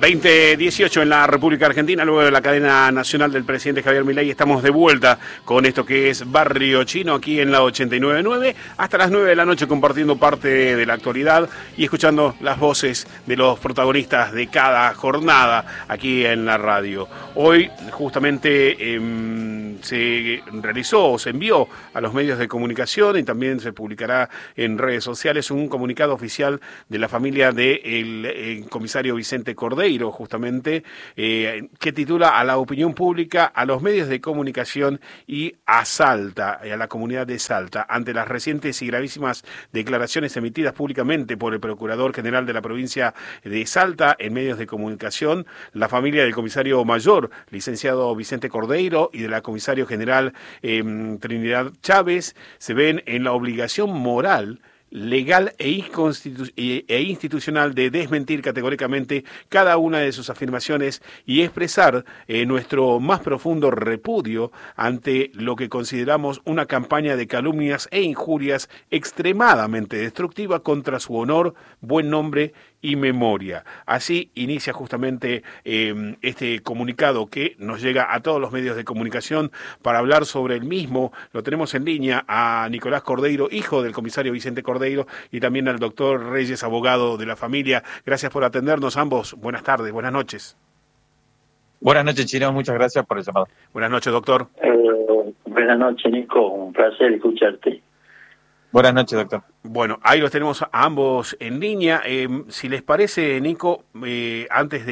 2018 en la República Argentina, luego de la cadena nacional del presidente Javier Milei, estamos de vuelta con esto que es Barrio Chino, aquí en la 89.9, hasta las 9 de la noche compartiendo parte de la actualidad y escuchando las voces de los protagonistas de cada jornada aquí en la radio. Hoy justamente se realizó o se envió a los medios de comunicación y también se publicará en redes sociales un comunicado oficial de la familia del comisario Vicente Cordeiro, justamente, que titula "A la opinión pública, a los medios de comunicación y a Salta, a la comunidad de Salta, ante las recientes y gravísimas declaraciones emitidas públicamente por el Procurador General de la provincia de Salta en medios de comunicación, la familia del comisario mayor, licenciado Vicente Cordeiro, y de la comisario general Trinidad Chávez, se ven en la obligación moral, legal e institucional de desmentir categóricamente cada una de sus afirmaciones y expresar nuestro más profundo repudio ante lo que consideramos una campaña de calumnias e injurias extremadamente destructiva contra su honor, buen nombre y memoria". Así inicia justamente este comunicado que nos llega a todos los medios de comunicación para hablar sobre el mismo. Lo tenemos en línea a Nicolás Cordeiro, hijo del comisario Vicente Cordeiro, y también al doctor Reyes, abogado de la familia. Gracias por atendernos ambos. Buenas tardes, buenas noches. Buenas noches, Chino. Muchas gracias por el llamado. Buenas noches, doctor. Buenas noches, Nico. Un placer escucharte. Buenas noches, doctor. Bueno, ahí los tenemos a ambos en línea. Si les parece, Nico, antes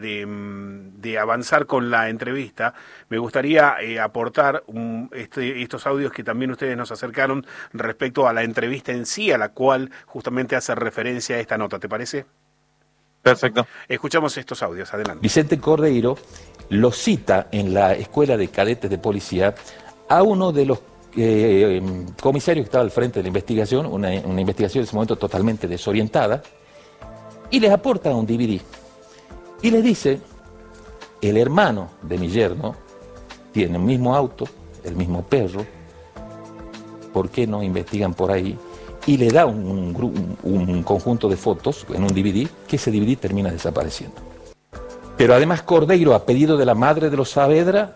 de avanzar con la entrevista, me gustaría aportar estos audios que también ustedes nos acercaron respecto a la entrevista en sí, a la cual justamente hace referencia a esta nota. ¿Te parece? Perfecto. Escuchamos estos audios. Adelante. Vicente Cordeiro lo cita en la Escuela de Cadetes de Policía a uno de los comisario que estaba al frente de la investigación, una investigación en ese momento totalmente desorientada, y les aporta un DVD. Y les dice: el hermano de mi yerno tiene el mismo auto, el mismo perro, ¿por qué no investigan por ahí? Y le da un conjunto de fotos en un DVD, que ese DVD termina desapareciendo. Pero además Cordeiro, a pedido de la madre de los Saavedra,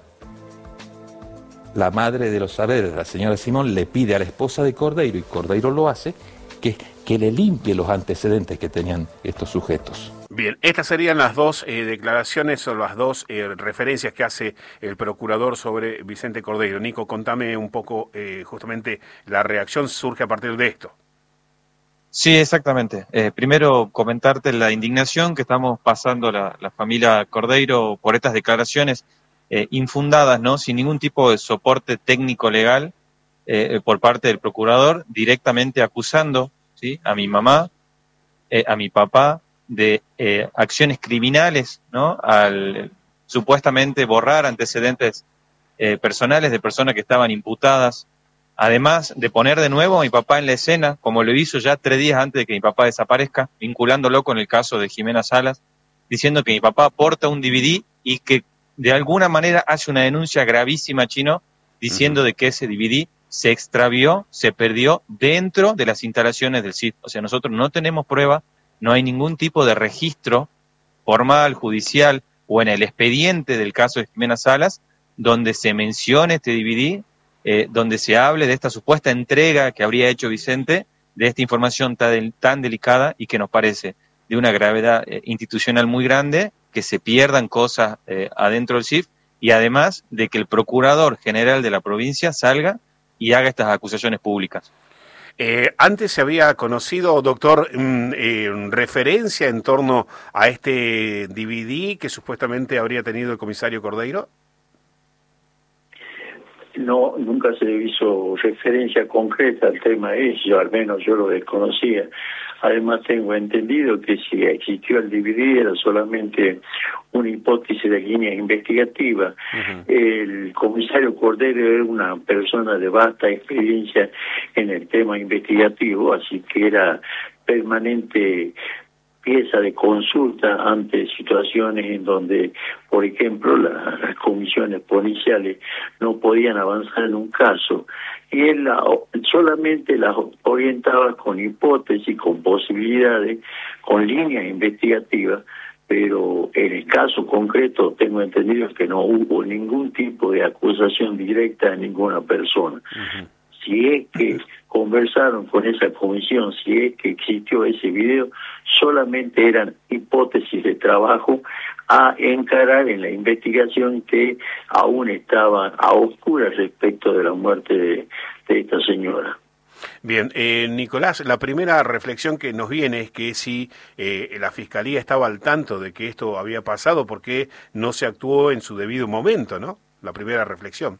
la madre de los Saavedra, la señora Simón, le pide a la esposa de Cordeiro, y Cordeiro lo hace, que le limpie los antecedentes que tenían estos sujetos. Bien, estas serían las dos declaraciones o las dos referencias que hace el procurador sobre Vicente Cordeiro. Nico, contame un poco, justamente la reacción surge a partir de esto. Sí, exactamente. Primero comentarte la indignación que estamos pasando la familia Cordeiro por estas declaraciones infundadas, ¿no? Sin ningún tipo de soporte técnico legal por parte del procurador, directamente acusando, ¿sí?, a mi mamá, a mi papá, de acciones criminales, ¿no?, al supuestamente borrar antecedentes personales de personas que estaban imputadas, además de poner de nuevo a mi papá en la escena, como lo hizo ya 3 días antes de que mi papá desaparezca, vinculándolo con el caso de Jimena Salas, diciendo que mi papá aporta un DVD y que de alguna manera hace una denuncia gravísima, Chino, diciendo de que ese DVD se extravió, se perdió dentro de las instalaciones del CID. O sea, nosotros no tenemos prueba, no hay ningún tipo de registro formal, judicial o en el expediente del caso de Jimena Salas donde se mencione este DVD, donde se hable de esta supuesta entrega que habría hecho Vicente de esta información tan delicada y que nos parece de una gravedad institucional muy grande, que se pierdan cosas adentro del CIF, y además de que el Procurador General de la provincia salga y haga estas acusaciones públicas. Antes se había conocido, doctor, referencia en torno a este DVD que supuestamente habría tenido el comisario Cordeiro. No, nunca se le hizo referencia concreta al tema ese, al menos yo lo desconocía. Además tengo entendido que si existió el DVD era solamente una hipótesis de línea investigativa. El comisario Cordeiro era una persona de vasta experiencia en el tema investigativo, así que era permanente pieza de consulta ante situaciones en donde, por ejemplo, las comisiones policiales no podían avanzar en un caso, y él solamente las orientaba con hipótesis, con posibilidades, con líneas investigativas, pero en el caso concreto tengo entendido que no hubo ningún tipo de acusación directa a ninguna persona. Si es que conversaron con esa comisión, si es que existió ese video, solamente eran hipótesis de trabajo a encarar en la investigación que aún estaba a oscuras respecto de la muerte de esta señora. Bien, Nicolás, la primera reflexión que nos viene es que si la Fiscalía estaba al tanto de que esto había pasado, ¿por qué no se actuó en su debido momento, no? La primera reflexión.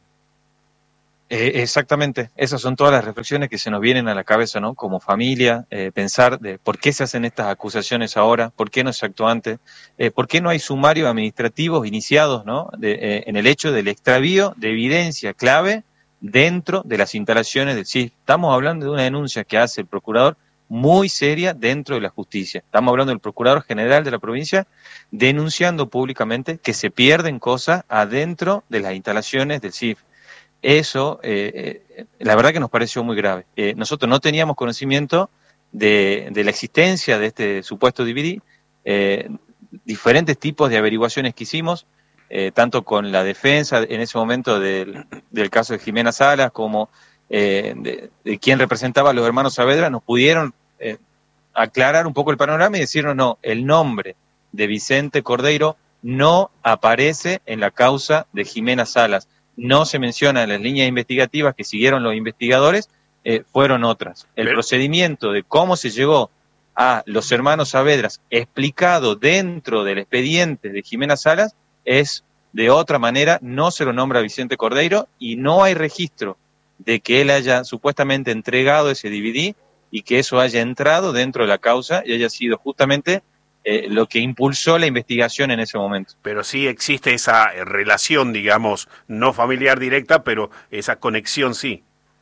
Exactamente, esas son todas las reflexiones que se nos vienen a la cabeza, ¿no? Como familia, pensar de por qué se hacen estas acusaciones ahora, por qué no se actuó antes, por qué no hay sumarios administrativos iniciados, ¿no? En el hecho del extravío de evidencia clave dentro de las instalaciones del CIF. Estamos hablando de una denuncia que hace el procurador muy seria dentro de la justicia. Estamos hablando del procurador general de la provincia denunciando públicamente que se pierden cosas adentro de las instalaciones del CIF. Eso, la verdad que nos pareció muy grave. Nosotros no teníamos conocimiento de la existencia de este supuesto DVD, diferentes tipos de averiguaciones que hicimos, tanto con la defensa en ese momento del caso de Jimena Salas como de quien representaba a los hermanos Saavedra, nos pudieron aclarar un poco el panorama y decirnos, no, el nombre de Vicente Cordeiro no aparece en la causa de Jimena Salas. No se menciona en las líneas investigativas que siguieron los investigadores, fueron otras. El procedimiento de cómo se llegó a los hermanos Saavedras explicado dentro del expediente de Jimena Salas es de otra manera, no se lo nombra Vicente Cordeiro y no hay registro de que él haya supuestamente entregado ese DVD y que eso haya entrado dentro de la causa y haya sido justamente lo que impulsó la investigación en ese momento. Pero sí existe esa relación, digamos, no familiar directa, pero esa conexión sí.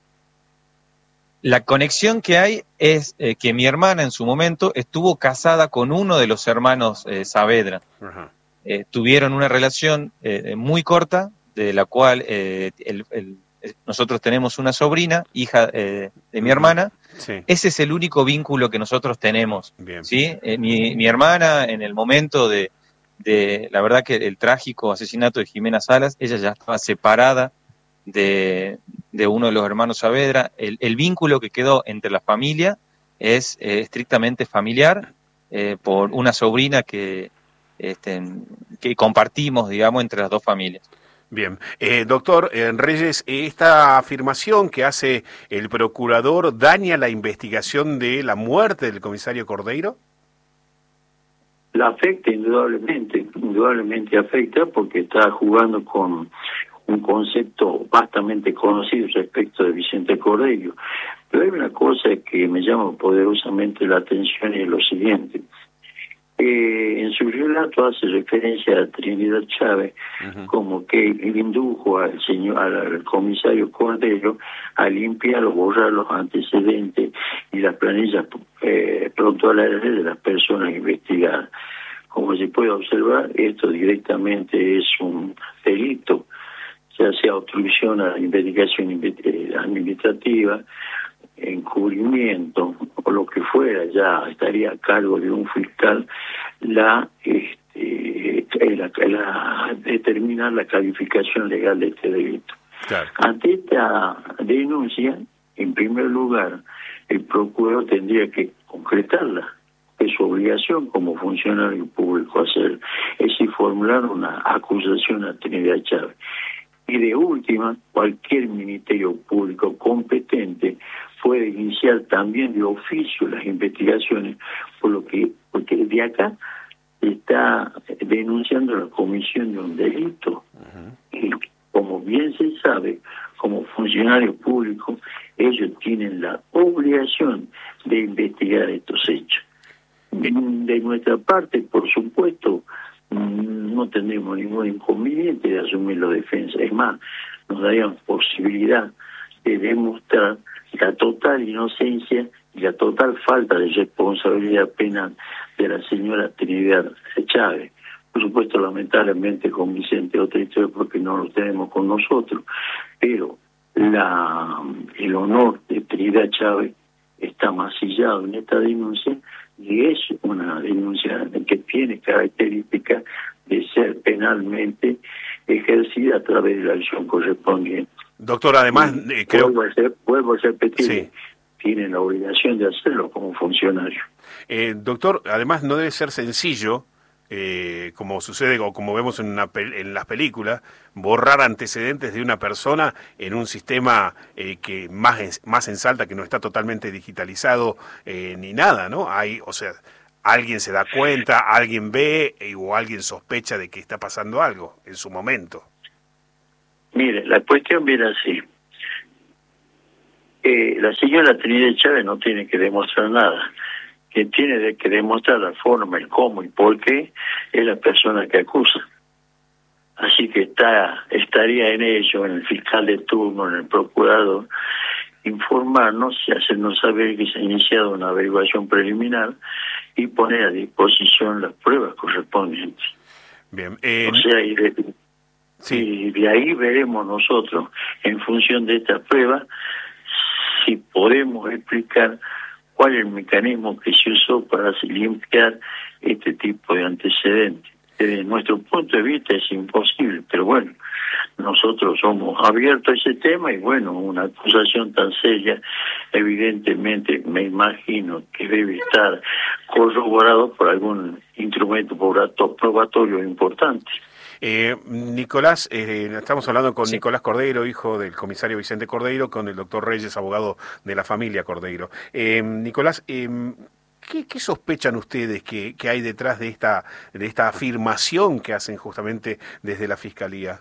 La conexión que hay es que mi hermana en su momento estuvo casada con uno de los hermanos Saavedra. Ajá. Tuvieron una relación muy corta, de la cual nosotros tenemos una sobrina, hija de mi hermana. Sí. Ese es el único vínculo que nosotros tenemos. Bien. ¿Sí? Mi hermana, en el momento de la verdad que el trágico asesinato de Jimena Salas, ella ya estaba separada de uno de los hermanos Saavedra. El vínculo que quedó entre la familia es estrictamente familiar, por una sobrina que compartimos, digamos, entre las dos familias. Bien. Doctor Reyes, ¿esta afirmación que hace el procurador daña la investigación de la muerte del comisario Cordeiro? La afecta indudablemente afecta porque está jugando con un concepto bastante conocido respecto de Vicente Cordeiro. Pero hay una cosa que me llama poderosamente la atención y es lo siguiente. En su relato hace referencia a Trinidad Chávez, como que indujo al comisario Cordeiro a limpiar o borrar los antecedentes y las planillas prontuarias de las personas investigadas. Como se puede observar, esto directamente es un delito, ya sea obstrucción a la investigación administrativa, encubrimiento o lo que fuera, ya estaría a cargo de un fiscal determinar la calificación legal de este delito. Claro. Ante esta denuncia, en primer lugar, el procurador tendría que concretarla. Es su obligación como funcionario público hacer, es decir, formular una acusación a Trinidad Chávez. Y de última, cualquier ministerio público competente puede iniciar también de oficio las investigaciones, porque de acá está denunciando la comisión de un delito. Y como bien se sabe, como funcionarios públicos, ellos tienen la obligación de investigar estos hechos. De nuestra parte, por supuesto, no tendremos ningún inconveniente de asumir la defensa. Es más, nos darían posibilidad de demostrar la total inocencia y la total falta de responsabilidad penal de la señora Trinidad Chávez. Por supuesto, lamentablemente con Vicente otra historia porque no lo tenemos con nosotros, pero el honor de Trinidad Chávez está masillado en esta denuncia y es una denuncia que tiene característica de ser penalmente ejercida a través de la acción correspondiente. Doctor, además, creo... Vuelvo a repetir, sí, tienen la obligación de hacerlo como funcionario. Doctor, además no debe ser sencillo, como sucede o como vemos en las películas, borrar antecedentes de una persona en un sistema que más en Salta, que no está totalmente digitalizado ni nada, ¿no? O sea, alguien se da cuenta, alguien ve o alguien sospecha de que está pasando algo en su momento. Mire, la cuestión viene así. La señora Trinidad Chávez no tiene que demostrar nada. Quien tiene que demostrar la forma, el cómo y por qué es la persona que acusa. Así que estaría en ello, en el fiscal de turno, en el procurador, informarnos y hacernos saber que se ha iniciado una averiguación preliminar y poner a disposición las pruebas correspondientes. Bien. O sea, y de ahí veremos nosotros, en función de esta prueba, si podemos explicar cuál es el mecanismo que se usó para limpiar este tipo de antecedentes. Desde nuestro punto de vista es imposible, pero bueno, nosotros somos abiertos a ese tema y bueno, una acusación tan seria, evidentemente me imagino que debe estar corroborado por algún instrumento probatorio importante. Nicolás, estamos hablando con Nicolás Cordeiro, hijo del comisario Vicente Cordeiro, con el doctor Reyes, abogado de la familia Cordeiro. Nicolás, ¿qué sospechan ustedes que hay detrás de esta afirmación que hacen justamente desde la Fiscalía?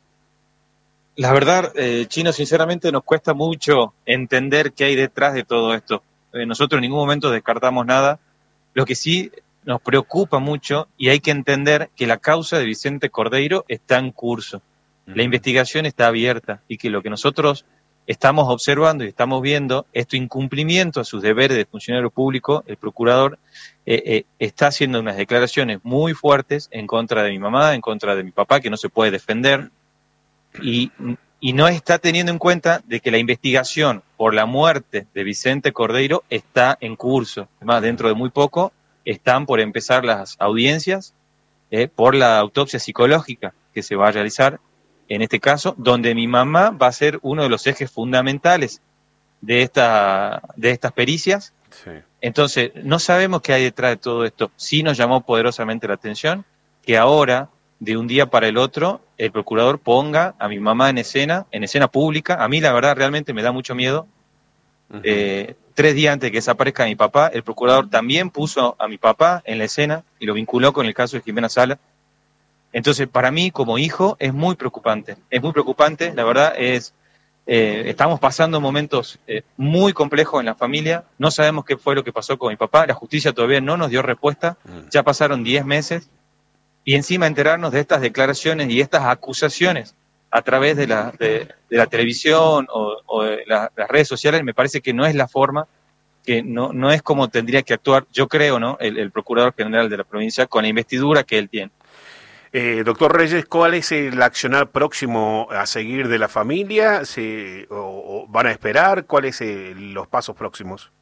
La verdad, Chino, sinceramente nos cuesta mucho entender qué hay detrás de todo esto. Nosotros en ningún momento descartamos nada. Lo que sí nos preocupa mucho y hay que entender que la causa de Vicente Cordeiro está en curso. La investigación está abierta y que lo que nosotros estamos observando y estamos viendo es tu incumplimiento a sus deberes de funcionario público. El procurador está haciendo unas declaraciones muy fuertes en contra de mi mamá, en contra de mi papá, que no se puede defender y no está teniendo en cuenta de que la investigación por la muerte de Vicente Cordeiro está en curso. Además, dentro de muy poco están por empezar las audiencias por la autopsia psicológica que se va a realizar en este caso, donde mi mamá va a ser uno de los ejes fundamentales de estas pericias. Sí. Entonces, no sabemos qué hay detrás de todo esto. Sí nos llamó poderosamente la atención que ahora, de un día para el otro, el procurador ponga a mi mamá en escena pública. A mí, la verdad, realmente me da mucho miedo. 3 días antes de que desaparezca mi papá, el procurador también puso a mi papá en la escena y lo vinculó con el caso de Jimena Sala. Entonces, para mí, como hijo, es muy preocupante. Es muy preocupante, la verdad, estamos pasando momentos muy complejos en la familia. No sabemos qué fue lo que pasó con mi papá. La justicia todavía no nos dio respuesta. Ya pasaron 10 meses. Y encima enterarnos de estas declaraciones y estas acusaciones a través de la televisión o de las redes sociales, me parece que no es la forma, que no es como tendría que actuar, yo creo, ¿no? El Procurador General de la provincia con la investidura que él tiene. Doctor Reyes, ¿cuál es el accionar próximo a seguir de la familia? ¿O van a esperar? ¿Cuáles son los pasos próximos?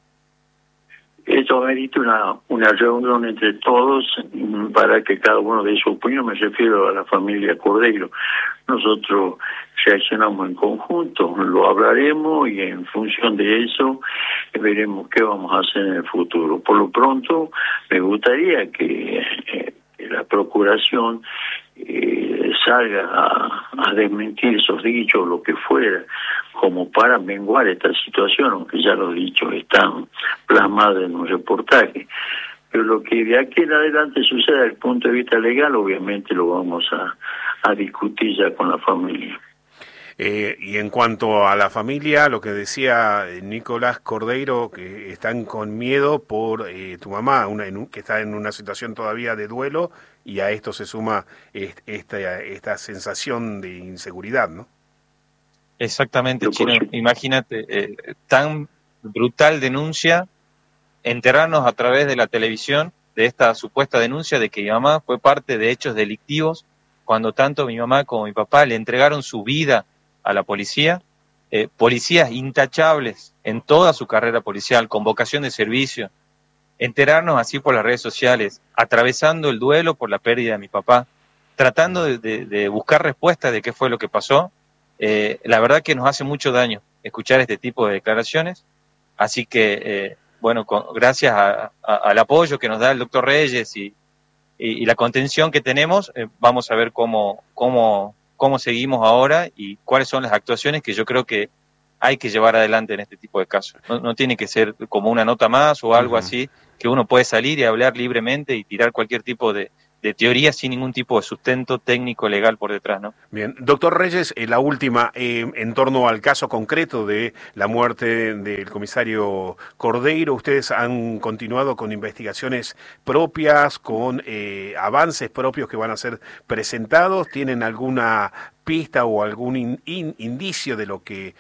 Esto amerita una reunión entre todos para que cada uno dé su opinión. Me refiero a la familia Cordeiro. Nosotros reaccionamos en conjunto, lo hablaremos y en función de eso veremos qué vamos a hacer en el futuro. Por lo pronto, me gustaría que la Procuración salga a desmentir esos dichos, lo que fuera, como para menguar esta situación, aunque ya los dichos están plasmados en un reportaje. Pero lo que de aquí en adelante suceda desde el punto de vista legal, obviamente lo vamos a discutir ya con la familia. Y en cuanto a la familia, lo que decía Nicolás Cordeiro, que están con miedo por tu mamá, que está en una situación todavía de duelo, y a esto se suma esta sensación de inseguridad, ¿no? Exactamente, Chino. Imagínate, tan brutal denuncia, enterarnos a través de la televisión de esta supuesta denuncia de que mi mamá fue parte de hechos delictivos, cuando tanto mi mamá como mi papá le entregaron su vida a la policía, policías intachables en toda su carrera policial, con vocación de servicio, enterarnos así por las redes sociales, atravesando el duelo por la pérdida de mi papá, tratando de buscar respuestas de qué fue lo que pasó, la verdad que nos hace mucho daño escuchar este tipo de declaraciones. Así que, bueno, gracias al apoyo que nos da el doctor Reyes y la contención que tenemos, vamos a ver cómo seguimos ahora y cuáles son las actuaciones que yo creo que hay que llevar adelante en este tipo de casos. No tiene que ser como una nota más o algo así, que uno puede salir y hablar libremente y tirar cualquier tipo de teoría sin ningún tipo de sustento técnico legal por detrás, ¿no? Bien, doctor Reyes, la última, en torno al caso concreto de la muerte del comisario Cordeiro, ¿ustedes han continuado con investigaciones propias, con avances propios que van a ser presentados? ¿Tienen alguna pista o algún indicio de lo que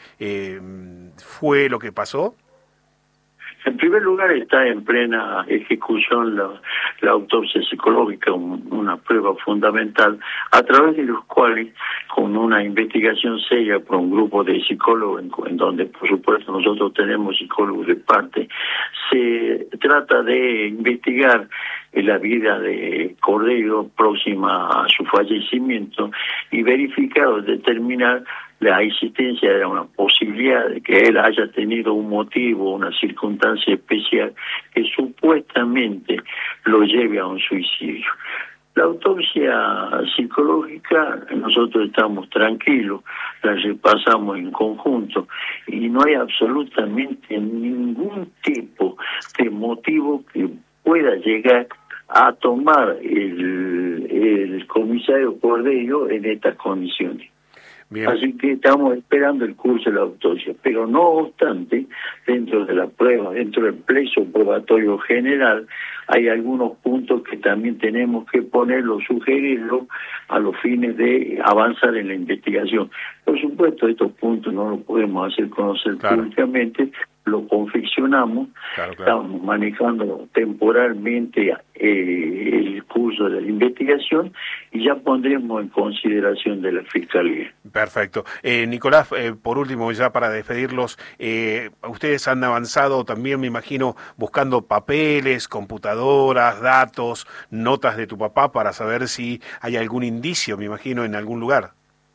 fue lo que pasó? En primer lugar, está en plena ejecución la autopsia psicológica, una prueba fundamental, a través de los cuales, con una investigación seria por un grupo de psicólogos, en donde por supuesto nosotros tenemos psicólogos de parte, se trata de investigar la vida de Cordeiro próxima a su fallecimiento y verificar o determinar la existencia de una posibilidad de que él haya tenido un motivo, una circunstancia especial que supuestamente lo lleve a un suicidio. La autopsia psicológica, nosotros estamos tranquilos, la repasamos en conjunto y no hay absolutamente ningún tipo de motivo que pueda llegar a tomar el comisario Cordeiro en estas condiciones. Bien. Así que estamos esperando el curso de la autopsia, pero no obstante, dentro de la prueba, dentro del pleso probatorio general, hay algunos puntos que también tenemos que ponerlo, sugerirlo a los fines de avanzar en la investigación. Por supuesto, estos puntos no los podemos hacer conocer públicamente, lo confeccionamos, estamos manejando temporalmente el curso de la investigación y ya pondremos en consideración de la Fiscalía. Perfecto. Nicolás, por último, ya para despedirlos, ustedes han avanzado también, me imagino, buscando papeles, computadoras, datos, notas de tu papá para saber si hay algún indicio, me imagino, en algún lugar.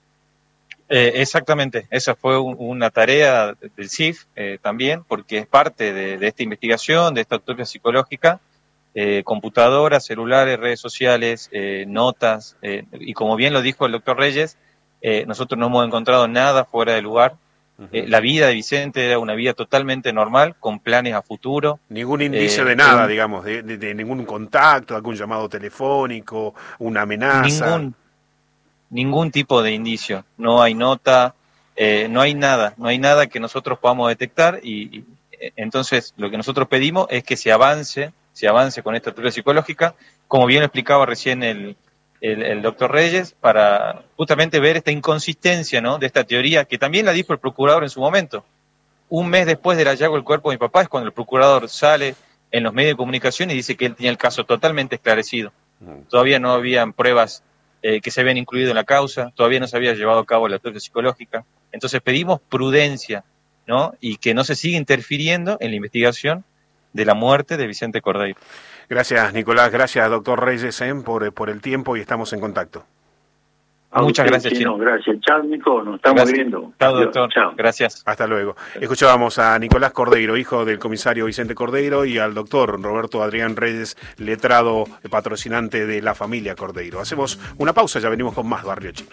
Exactamente, esa fue una tarea del CIF también, porque es parte de esta investigación, de esta autopsia psicológica, computadoras, celulares, redes sociales, notas, y como bien lo dijo el doctor Reyes, nosotros no hemos encontrado nada fuera de lugar. La vida de Vicente era una vida totalmente normal, con planes a futuro. Ningún indicio de nada, digamos, de ningún contacto, algún llamado telefónico, una amenaza. Ningún tipo de indicio, no hay nota, no hay nada que nosotros podamos detectar y entonces lo que nosotros pedimos es que se avance con esta autopsia psicológica, como bien lo explicaba recién el doctor Reyes, para justamente ver esta inconsistencia, ¿no?, de esta teoría que también la dijo el procurador en su momento. Un mes después del hallazgo del cuerpo de mi papá es cuando el procurador sale en los medios de comunicación y dice que él tenía el caso totalmente esclarecido. Todavía no habían pruebas que se habían incluido en la causa, todavía no se había llevado a cabo la autopsia psicológica. Entonces pedimos prudencia, ¿no?, y que no se siga interfiriendo en la investigación de la muerte de Vicente Cordeiro. Gracias, Nicolás. Gracias, doctor Reyes, por el tiempo y estamos en contacto. Muchas gracias, Chino. Gracias. Chao, Nico. Nos estamos viendo. Chao, doctor. Chao. Gracias. Hasta luego. Escuchábamos a Nicolás Cordeiro, hijo del comisario Vicente Cordeiro, y al doctor Roberto Adrián Reyes, letrado patrocinante de la familia Cordeiro. Hacemos una pausa, ya venimos con más Barrio Chino.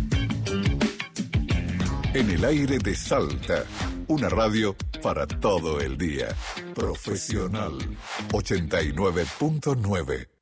En el aire de Salta, una radio para todo el día. Profesional 89.9.